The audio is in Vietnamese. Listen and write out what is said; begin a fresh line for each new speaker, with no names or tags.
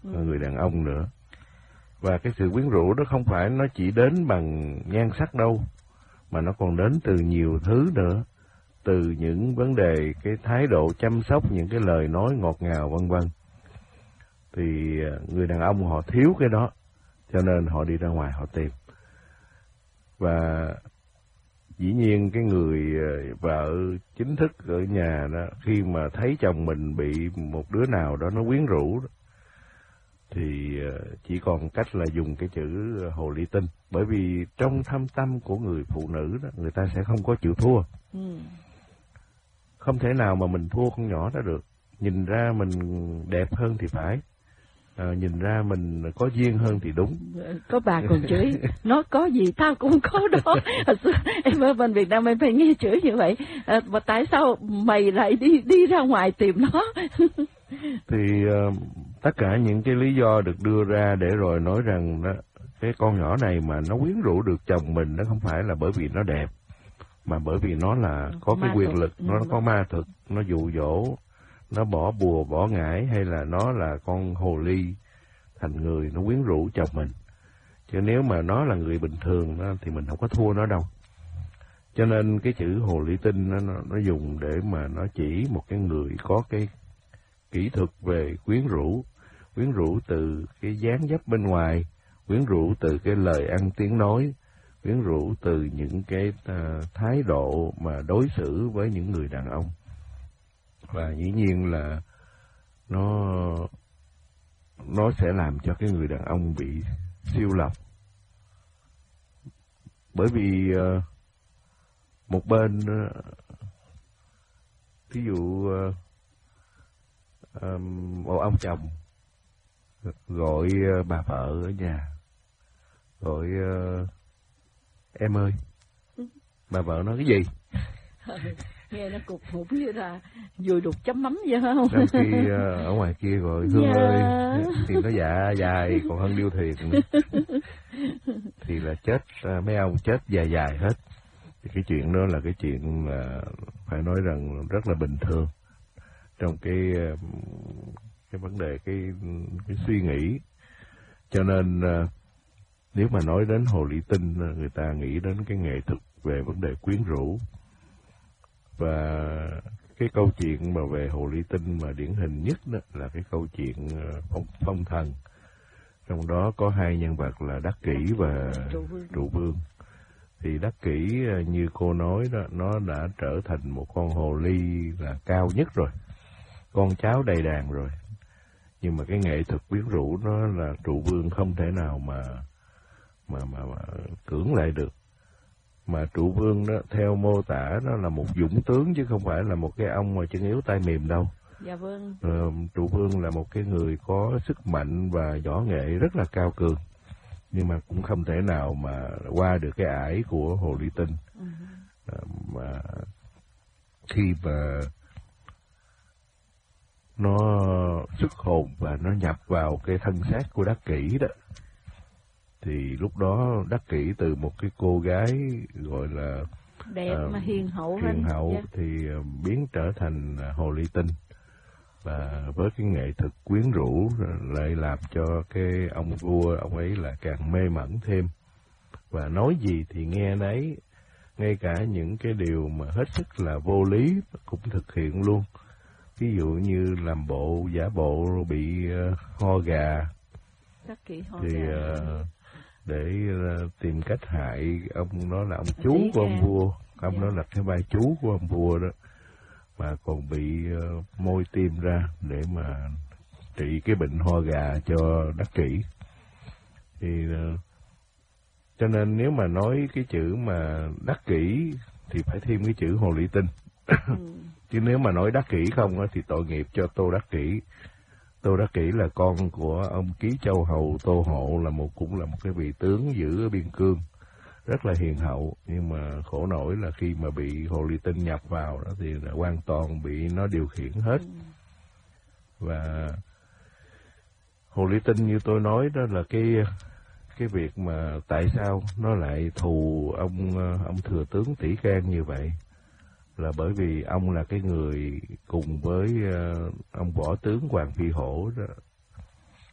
người đàn ông nữa. Và cái sự quyến rũ đó không phải nó chỉ đến bằng nhan sắc đâu, mà nó còn đến từ nhiều thứ nữa, từ những vấn đề cái thái độ chăm sóc, những cái lời nói ngọt ngào vân vân. Thì người đàn ông họ thiếu cái đó, cho nên họ đi ra ngoài họ tìm. Và dĩ nhiên cái người vợ chính thức ở nhà đó, khi mà thấy chồng mình bị một đứa nào đó nó quyến rũ đó, thì chỉ còn cách là dùng cái chữ hồ ly tinh. Bởi vì trong thâm tâm của người phụ nữ đó, người ta sẽ không có chịu thua. Không thể nào mà mình thua con nhỏ đó được. Nhìn ra mình đẹp hơn thì phải, nhìn ra mình có duyên hơn thì đúng.
Có bà còn chửi, nó có gì tao cũng có đó. Em ở bên Việt Nam em phải nghe chửi như vậy. Mà tại sao mày lại đi ra ngoài tìm nó?
Thì tất cả những cái lý do được đưa ra để rồi nói rằng đó, cái con nhỏ này mà nó quyến rũ được chồng mình, nó không phải là bởi vì nó đẹp, mà bởi vì nó là có cái quyền lực, nó có ma thực, nó dụ dỗ, nó bỏ bùa bỏ ngải, hay là nó là con hồ ly thành người, nó quyến rũ chồng mình. Chứ nếu mà nó là người bình thường đó, thì mình không có thua nó đâu. Cho nên cái chữ hồ ly tinh nó dùng để mà nó chỉ một cái người có cái kỹ thuật về quyến rũ từ cái dáng dấp bên ngoài, quyến rũ từ cái lời ăn tiếng nói, quyến rũ từ những cái thái độ mà đối xử với những người đàn ông. Và dĩ nhiên là nó sẽ làm cho cái người đàn ông bị siêu lòng. Bởi vì một bên ví dụ một ông chồng gọi bà vợ ở nhà, gọi em ơi, bà vợ nói cái gì?
Nghe nó cục hụt như là dùi đục chấm mắm vậy không?
Trong khi ở ngoài kia gọi Hương ơi thì nó dạ dài còn hơn điêu thuyền nữa. Thì là chết, mấy ông chết dài dài hết. Thì cái chuyện đó là cái chuyện là phải nói rằng rất là bình thường trong cái vấn đề cái suy nghĩ. Cho nên nếu mà nói đến hồ ly tinh, người ta nghĩ đến cái nghệ thuật về vấn đề quyến rũ. Và cái câu chuyện mà về hồ ly tinh mà điển hình nhất đó là cái câu chuyện phong thần. Trong đó có hai nhân vật là Đắc Kỷ và Trụ Vương. Thì Đắc Kỷ như cô nói đó, nó đã trở thành một con hồ ly là cao nhất rồi, con cháu đầy đàn rồi. Nhưng mà cái nghệ thuật quyến rũ nó là Trụ Vương không thể nào mà cưỡng lại được. Mà Trụ Vương đó, theo mô tả nó là một dũng tướng chứ không phải là một cái ông mà chân yếu tay mềm đâu.
Dạ vâng.
Trụ Vương là một cái người có sức mạnh và võ nghệ rất là cao cường, nhưng mà cũng không thể nào mà qua được cái ải của hồ ly tinh. Mà khi mà nó xuất hồn và nó nhập vào cái thân xác của Đắc Kỷ đó, thì lúc đó Đắc Kỷ từ một cái cô gái gọi là
đẹp mà hiền hậu
dạ, thì biến trở thành hồ ly tinh. Và với cái nghệ thuật quyến rũ lại làm cho cái ông vua, ông ấy là càng mê mẩn thêm. Và nói gì thì nghe nấy, ngay cả những cái điều mà hết sức là vô lý cũng thực hiện luôn. Ví dụ như làm bộ, giả bộ bị ho gà, thì để tìm cách hại ông, đó là ông chú của ông vua. Ông đó là cái vai chú của ông vua đó, mà còn bị môi tim ra để mà trị cái bệnh ho gà cho Đắc Kỷ. Thì cho nên nếu mà nói cái chữ mà Đắc Kỷ thì phải thêm cái chữ hồ ly tinh. Chứ nếu mà nói Đắc Kỷ không thì tội nghiệp cho Tô Đắc Kỷ. Tô Đắc Kỷ là con của ông Ký Châu Hầu Tô Hộ, cũng là một cái vị tướng giữ ở biên cương, rất là hiền hậu. Nhưng mà khổ nổi là khi mà bị hồ ly tinh nhập vào đó thì là hoàn toàn bị nó điều khiển hết. Và hồ ly tinh như tôi nói đó là cái việc mà tại sao nó lại thù ông thừa tướng Tỷ Khang như vậy, là bởi vì ông là cái người cùng với ông võ tướng Hoàng Phi Hổ đó,